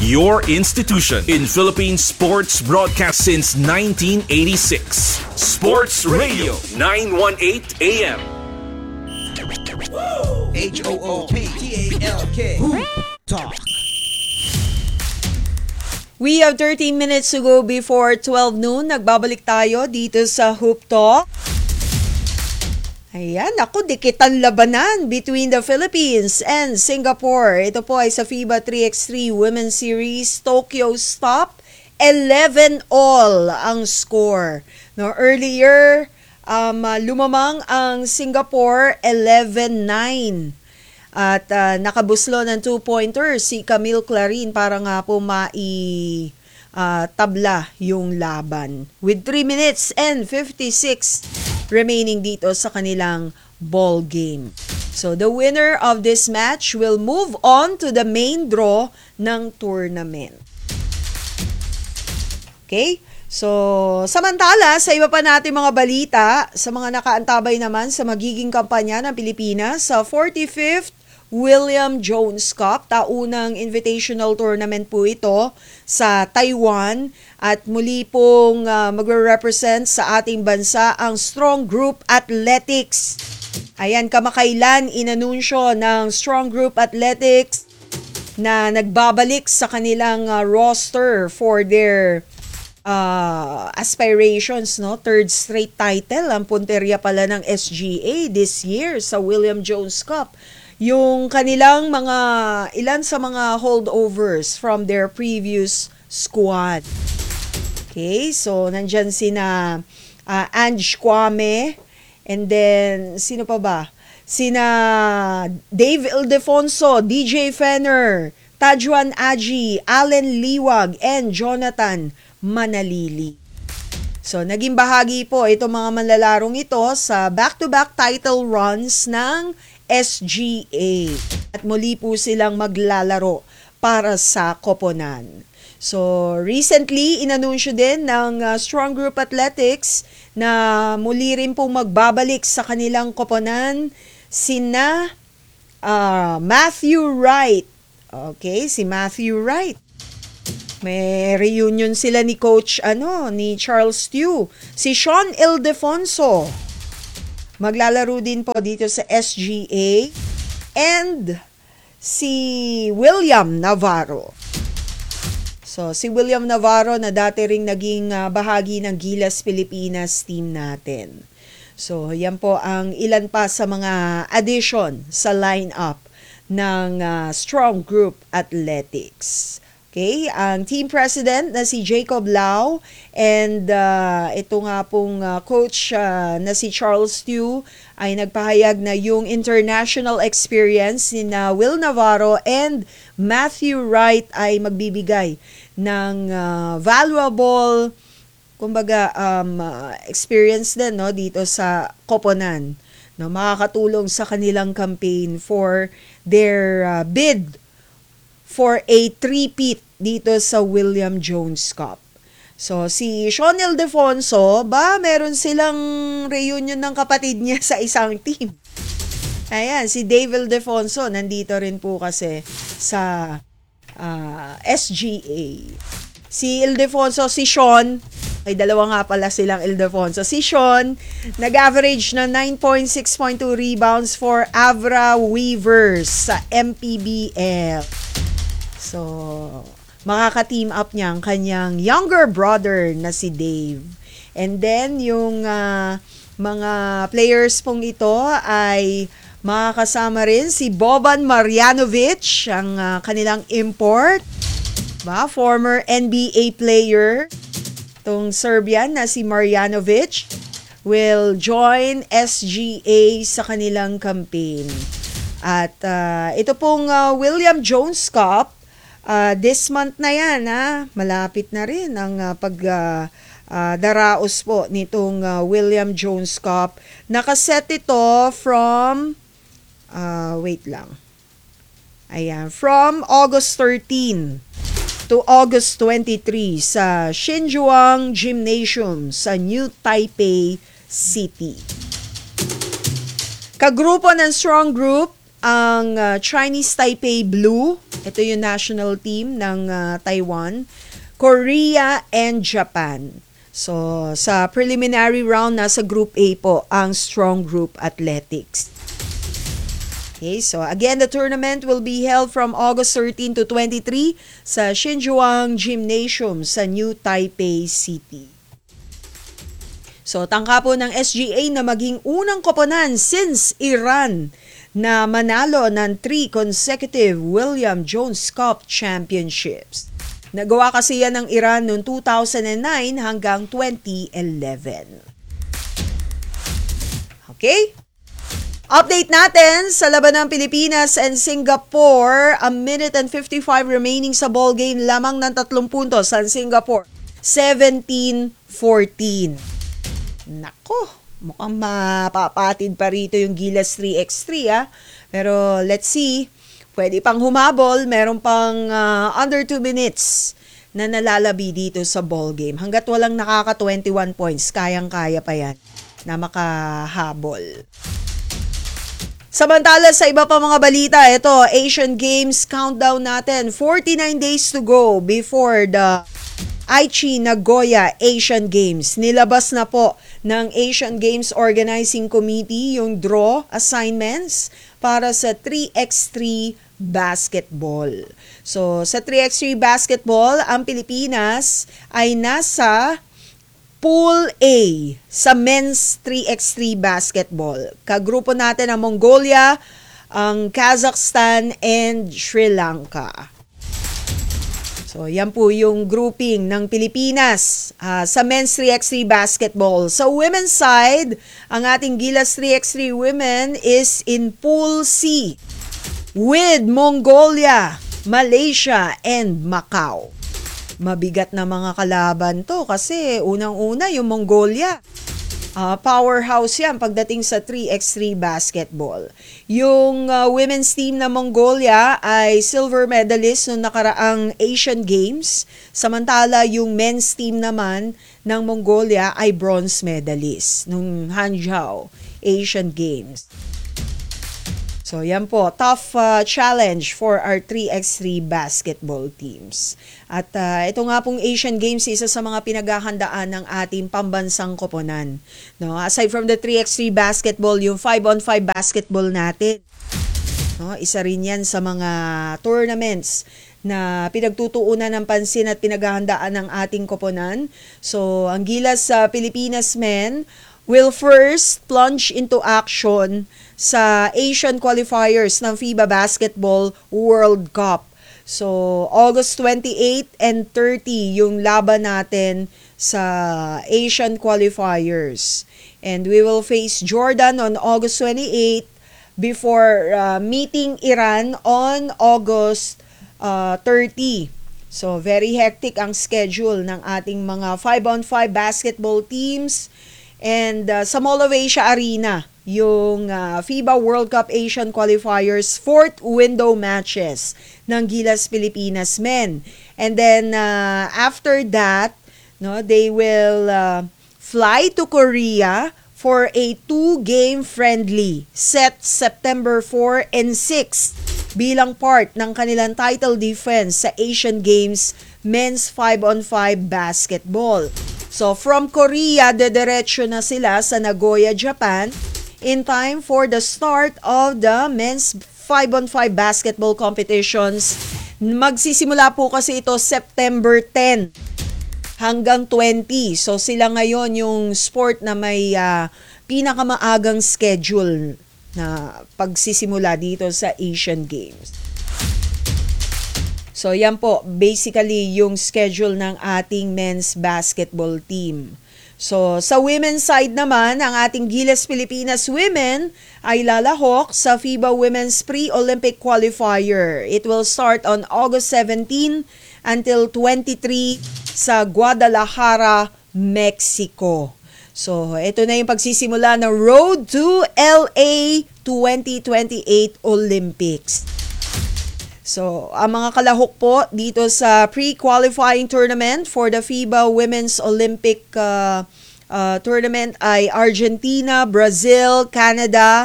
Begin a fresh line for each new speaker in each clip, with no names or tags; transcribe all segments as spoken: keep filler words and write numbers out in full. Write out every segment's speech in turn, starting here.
your institution in Philippine sports broadcast since nineteen eighty-six. Sports Radio nine eighteen A M.
H O O P T A L K. Talk.
We have thirteen minutes to go before twelve noon. Nagbabalik tayo dito sa Hoop Talk. Ayan, ako, dikitan labanan between the Philippines and Singapore. Ito po ay sa FIBA three by three Women's Series. Tokyo stop, eleven all ang score. No, earlier, um, lumamang ang Singapore, eleven nine. At uh, nakabuslo ng two-pointer si Camille Clarin para nga po mai uh, tabla yung laban. With three minutes and fifty-six remaining dito sa kanilang ball game. So the winner of this match will move on to the main draw ng tournament. Okay? So, samantala, sa iba pa natin mga balita, sa mga nakaantabay naman sa magiging kampanya ng Pilipinas sa forty-fifth William Jones Cup, taunang invitational tournament po ito sa Taiwan, at muli pong uh, magre-represent sa ating bansa ang Strong Group Athletics. Ayan, kamakailan inanunsyo ng Strong Group Athletics na nagbabalik sa kanilang uh, roster for their uh, aspirations, no? Third straight title ang punteriya pala ng S G A this year sa William Jones Cup. Yung kanilang mga, ilan sa mga holdovers from their previous squad. Okay, so nandyan sina uh, Ange Kwame, and then, sino pa ba? Sina Dave Ildefonso, D J Fenner, Tajuan Aji, Allen Liwag, and Jonathan Manalili. So, naging bahagi po itong mga manlalarong ito sa back-to-back title runs ng S G A. At muli po silang maglalaro para sa koponan. So, recently, inanunsyo din ng uh, Strong Group Athletics na muli rin po magbabalik sa kanilang koponan sina uh, Matthew Wright. Okay, si Matthew Wright. May reunion sila ni Coach, ano, ni Charles Tew. Si Sean Ildefonso. Maglalaro din po dito sa S G A. And si William Navarro. So, si William Navarro na dati ring naging uh, bahagi ng Gilas Pilipinas team natin. So, yan po ang ilan pa sa mga addition sa lineup ng uh, Strong Group Athletics. Okay, ang team president na si Jacob Lau and uh, ito nga pong uh, coach uh, na si Charles Tew ay nagpahayag na yung international experience ni na Will Navarro and Matthew Wright ay magbibigay ng uh, valuable, kumbaga, um, uh, experience din, no, dito sa koponan. No, makakatulong sa kanilang campaign for their uh, bid for a three-peat dito sa William Jones Cup. So, si Sean Ildefonso, ba, meron silang reunion ng kapatid niya sa isang team. Ayan, si Dave Ildefonso, nandito rin po kasi sa uh, S G A. Si Ildefonso, si Sean, ay dalawa nga pala silang Ildefonso. Si Sean, nag-average na nine point six point two rebounds for Avra Weavers sa M P B L. So, makaka-team up niya ang kanyang younger brother na si Dave. And then, yung uh, mga players pong ito ay makakasama rin si Boban Marjanovic, ang uh, kanilang import. Ba? Former N B A player. Itong Serbian na si Marjanovic will join S G A sa kanilang campaign. At uh, ito pong uh, William Jones Cup, Uh, this month na yan, ha? Malapit na rin ang uh, pag uh, uh, daraos po nitong uh, William Jones Cup. Nakaset ito from, uh, wait lang. Ayan, from August thirteenth to August twenty-third sa Xinjuang Gymnasium sa New Taipei City. Kagrupo ng Strong Group ang uh, Chinese Taipei Blue, ito yung national team ng uh, Taiwan, Korea and Japan. So, sa preliminary round, nasa Group A po ang Strong Group Athletics. Okay, so again, the tournament will be held from August thirteen to twenty-three sa Xinzhuang Gymnasium sa New Taipei City. So, tangka po ng S G A na maging unang koponan since Iran na manalo ng three consecutive William Jones Cup Championships. Nagawa kasi yan ng Iran noong two thousand nine hanggang twenty eleven. Okay? Update natin sa laban ng Pilipinas and Singapore. A minute and fifty-five remaining sa ball game, lamang ng tatlong puntos sa Singapore. seventeen fourteen. Nako, mukhang mapapatid pa rito yung Gilas three by three ah. Pero let's see, pwede pang humabol. Meron pang uh, under two minutes na nalalabi dito sa ball game. Hanggat walang nakaka twenty-one points, kayang-kaya pa yan na makahabol. Samantala sa iba pa mga balita, ito, Asian Games countdown natin. forty-nine days to go before the Aichi Nagoya Asian Games. Nilabas na po ng Asian Games Organizing Committee yung draw assignments para sa three by three basketball. So, sa three by three basketball, ang Pilipinas ay nasa Pool A sa men's three by three basketball. Kagrupo natin ang Mongolia, ang Kazakhstan, and Sri Lanka. So, yan po yung grouping ng Pilipinas uh, sa men's three by three basketball. Sa women's side, ang ating Gilas three by three women is in Pool C with Mongolia, Malaysia, and Macau. Mabigat na mga kalaban to kasi unang-una yung Mongolia. Uh, powerhouse yan pagdating sa three by three basketball. Yung uh, women's team na Mongolia ay silver medalist noong nakaraang Asian Games. Samantala yung men's team naman ng Mongolia ay bronze medalist noong Hangzhou Asian Games. So yan po, tough uh, challenge for our three by three basketball teams. At uh, ito nga pong Asian Games, isa sa mga pinaghahandaan ng ating pambansang koponan. No, aside from the three by three basketball, yung five on five basketball natin. No, isa rin yan sa mga tournaments na pinagtutuunan ng pansin at pinaghahandaan ng ating koponan. So ang Gilas sa uh, Pilipinas men will first plunge into action sa Asian qualifiers ng FIBA Basketball World Cup. So, August twenty-eighth and thirty yung laban natin sa Asian qualifiers. And we will face Jordan on August twenty-eighth before uh, meeting Iran on August uh, thirty. So, very hectic ang schedule ng ating mga five on five basketball teams. And uh, sa Mall of Asia Arena, yung uh, FIBA World Cup Asian Qualifiers fourth window matches ng Gilas Pilipinas men. And then uh, after that, no, they will uh, fly to Korea for a two-game friendly set September fourth and sixth bilang part ng kanilang title defense sa Asian Games men's five on five basketball. So from Korea, dediretso na sila sa Nagoya, Japan in time for the start of the men's five on five basketball competitions. Magsisimula po kasi ito September tenth hanggang twenty. So sila ngayon yung sport na may uh, pinakamaagang schedule na pagsisimula dito sa Asian Games. So yan po, basically yung schedule ng ating men's basketball team. So sa women's side naman, ang ating Gilas Pilipinas women ay lalahok sa FIBA Women's Pre-Olympic Qualifier. It will start on August seventeenth until twenty-three sa Guadalajara, Mexico. So ito na yung pagsisimula ng Road to L A twenty twenty-eight Olympics. So, ang mga kalahok po dito sa pre-qualifying tournament for the FIBA Women's Olympic uh, uh, Tournament ay Argentina, Brazil, Canada,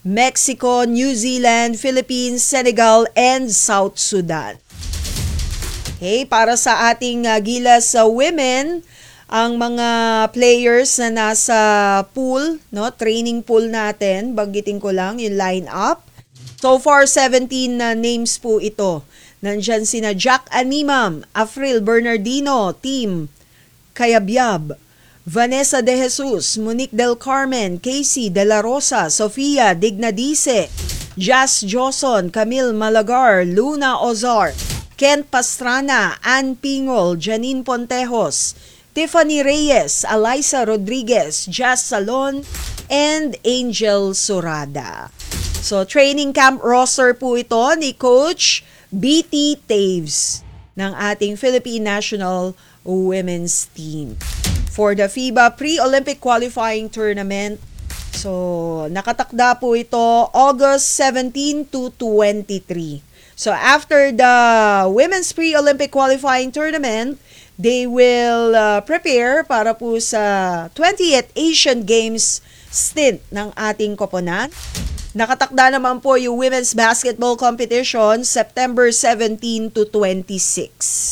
Mexico, New Zealand, Philippines, Senegal, and South Sudan. Okay, para sa ating uh, Gilas sa uh, women, ang mga players na nasa pool, no, training pool natin, banggitin ko lang yung line-up. So far, seventeen uh, names po ito. Nandyan sina Jack Animam, Afril Bernardino, Team Kayabyab, Vanessa De Jesus, Monique Del Carmen, Casey De La Rosa, Sofia Dignadice, Jazz Joson, Camille Malagar, Luna Ozar, Kent Pastrana, Ann Pingol, Janine Pontejos, Tiffany Reyes, Eliza Rodriguez, Jazz Salon, and Angel Surada. So, training camp roster po ito ni Coach B T Taves ng ating Philippine National Women's Team for the FIBA Pre-Olympic Qualifying Tournament. So, nakatakda po ito August seventeenth to twenty-three. So, after the Women's Pre-Olympic Qualifying Tournament, they will uh, prepare para po sa twentieth Asian Games stint ng ating koponan. Nakatakda naman po yung women's basketball competition September seventeenth to twenty-six.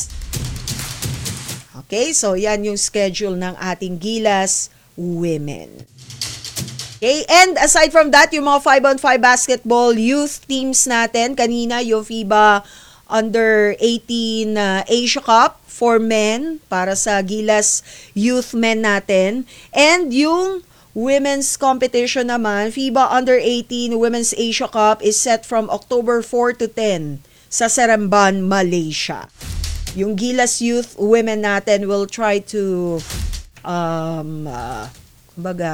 Okay, so yan yung schedule ng ating Gilas women. Okay, and aside from that, yung mga five on five basketball youth teams natin, kanina yung FIBA under eighteen uh, Asia Cup for men para sa Gilas youth men natin, and yung women's competition naman, FIBA under eighteen Women's Asia Cup is set from October fourth to ten sa Seremban, Malaysia. Yung Gilas Youth women natin will try to um, uh, kumbaga,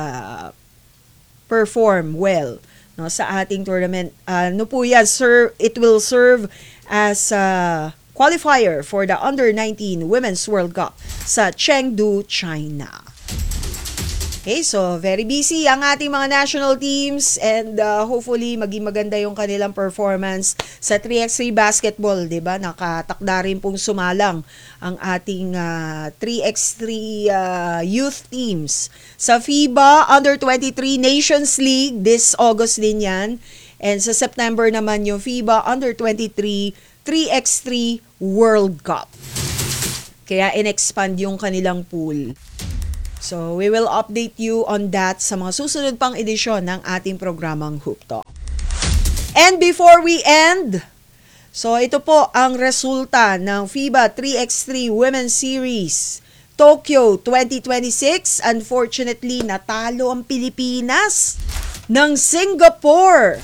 perform well, no, sa ating tournament. Uh, no po yan, sir, it will serve as a qualifier for the under nineteen Women's World Cup sa Chengdu, China. Okay, so very busy ang ating mga national teams, and uh, hopefully maging maganda yung kanilang performance sa three by three basketball, 'di ba? Nakatakda rin pong sumalang ang ating uh, three by three uh, youth teams sa FIBA Under twenty-three Nations League this August din 'yan. And sa September naman yung FIBA Under twenty-three three by three World Cup. Kaya in-expand yung kanilang pool. So, we will update you on that sa mga susunod pang edisyon ng ating programang Hoop Talk. And before we end, so ito po ang resulta ng FIBA three by three Women's Series Tokyo twenty twenty-six. Unfortunately, natalo ang Pilipinas ng Singapore.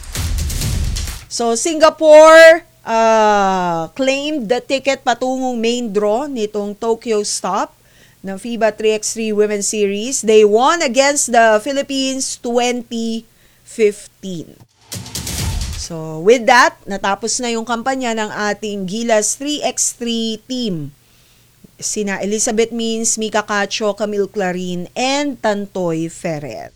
So, Singapore uh, claimed the ticket patungong main draw nitong Tokyo stop ng FIBA three by three Women's Series. They won against the Philippines twenty fifteen. So, with that, natapos na yung kampanya ng ating Gilas three by three team. Sina Elizabeth Means, Mika Cacho, Camille Clarin, and Tantoy Ferrer.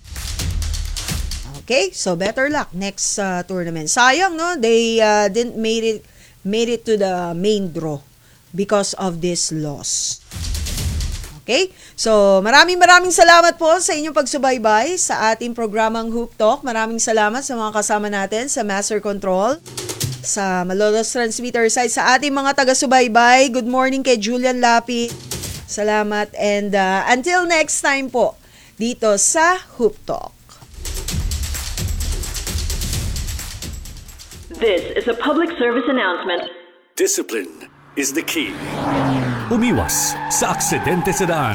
Okay, so better luck next uh, tournament. Sayang, no? They uh, didn't made it, made it to the main draw because of this loss. Okay? So, maraming maraming salamat po sa inyong pagsubaybay sa ating programang Hoop Talk. Maraming salamat sa mga kasama natin sa Master Control, sa Malolos Transmitter side, sa ating mga taga-subaybay. Good morning kay Julian Lapi. Salamat, and uh, until next time po dito sa Hoop Talk.
This is a public service announcement.
Discipline is the key.
Umiwas sa aksidente sa daan.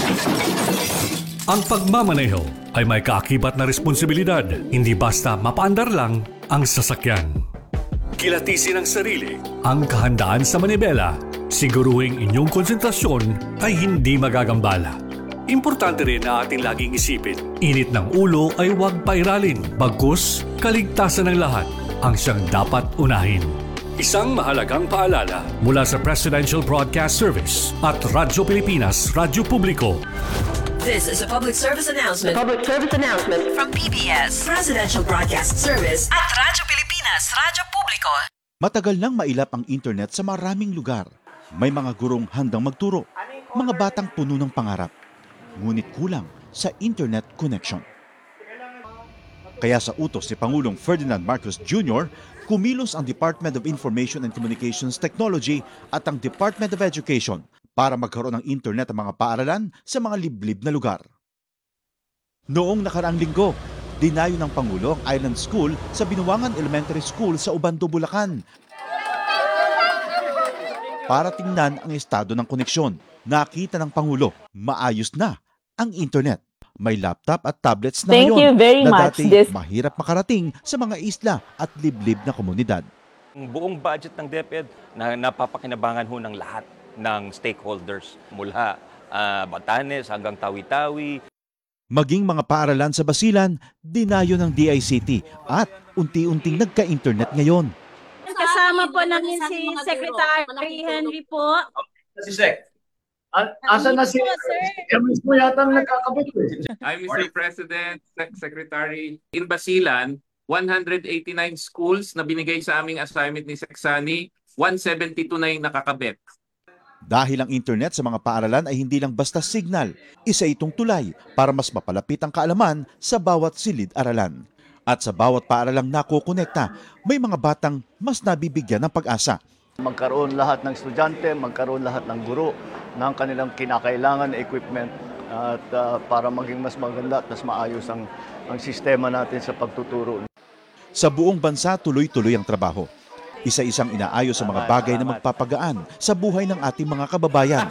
Ang pagmamaneho ay may kaakibat na responsibilidad, hindi basta mapaandar lang ang sasakyan. Kilatisin ang sarili, ang kahandaan sa manibela, siguruhing inyong konsentrasyon ay hindi magagambala. Importante rin na ating laging isipin, init ng ulo ay huwag pairalin, bagkus kaligtasan ng lahat ang siyang dapat unahin. Isang mahalagang paalala mula sa Presidential Broadcast Service at Radyo Pilipinas, Radyo Publiko.
This is a public service announcement.
Public service announcement
From P B S, Presidential Broadcast Service at Radyo Pilipinas, Radyo Publiko.
Matagal nang mailap ang internet sa maraming lugar. May mga gurong handang magturo, mga batang puno ng pangarap. Ngunit kulang sa internet connection. Kaya sa utos ni Pangulong Ferdinand Marcos Junior, kumilos ang Department of Information and Communications Technology at ang Department of Education para magkaroon ng internet ang mga paaralan sa mga liblib na lugar. Noong nakaraang linggo, dinayo ng Pangulo ang Island School sa Binuangan Elementary School sa Ubando, Bulacan para tingnan ang estado ng koneksyon. Nakita ng Pangulo, maayos na ang internet. May laptop at tablets na
Thank
ngayon
you very
na
much.
dati
This-
mahirap makarating sa mga isla at liblib na komunidad.
Ang buong budget ng DepEd na napapakinabangan ho ng lahat ng stakeholders mula uh, Batanes hanggang Tawi-Tawi.
Maging mga paaralan sa Basilan, dinayo ng D I C T at unti-unting nagka-internet ngayon.
Kasama po namin si Secretary Henry po.
Si Sec. A- asa na si Emis mo yata ang nagkakabit eh.
I'm Mister President, Sec- Secretary. In Basilan, one hundred eighty-nine schools na binigay sa aming assignment ni Seksani, one seventy-two na yung nakakabit.
Dahil ang internet sa mga paaralan ay hindi lang basta signal, isa itong tulay para mas mapalapit ang kaalaman sa bawat silid-aralan. At sa bawat paaralang nakokonekta, may mga batang mas nabibigyan ng pag-asa.
Magkaroon lahat ng estudyante, magkaroon lahat ng guro ng kanilang kinakailangan na equipment at uh, para maging mas maganda at mas maayos ang, ang sistema natin sa pagtuturo.
Sa buong bansa, tuloy-tuloy ang trabaho. Isa-isang inaayos sa mga bagay na magpapagaan sa buhay ng ating mga kababayan.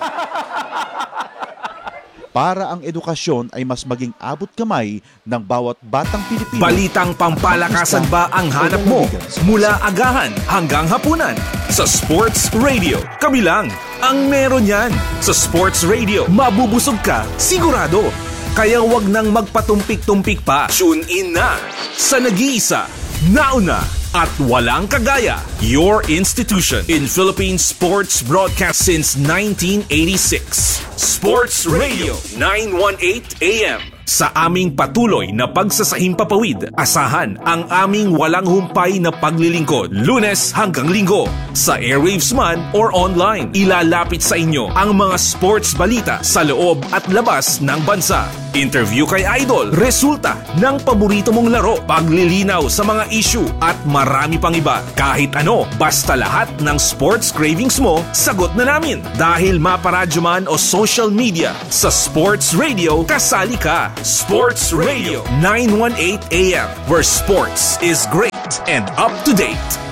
Para ang edukasyon ay mas maging abot kamay ng bawat batang Pilipino.
Balitang pampalakasan ba ang hanap mo? Mula agahan hanggang hapunan. Sa Sports Radio, kami lang ang meron yan. Sa Sports Radio, mabubusog ka, sigurado. Kaya wag nang magpatumpik-tumpik pa. Tune in na sa nag-iisa, nauna, at walang kagaya. Your institution in Philippine sports broadcast since nineteen eighty-six. Sports Radio nine eighteen A M. Sa aming patuloy na pagsasahimpapawid, asahan ang aming walang humpay na paglilingkod. Lunes hanggang Linggo. Sa airwaves man or online, ilalapit sa inyo ang mga sports balita sa loob at labas ng bansa. Interview kay Idol, resulta ng paborito mong laro, paglilinaw sa mga issue at marami pang iba. Kahit ano, basta lahat ng sports cravings mo, sagot na namin. Dahil maparadyo man o social media, sa Sports Radio, kasali ka. Sports Radio nine eighteen A M, where sports is great and up to date.